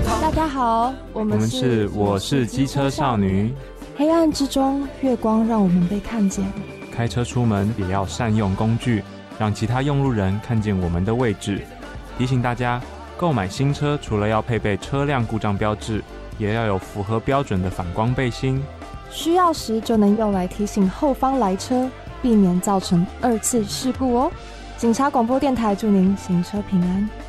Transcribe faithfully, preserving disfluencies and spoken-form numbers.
大家好，我们是我是机车少女。 黑暗之中，月光让我们被看见。 开车出门也要善用工具，让其他用路人看见我们的位置。提醒大家，购买新车除了要配备车辆故障标志，也要有符合标准的反光背心。 需要时就能用来提醒后方来车，避免造成二次事故哦。警察广播电台祝您行车平安。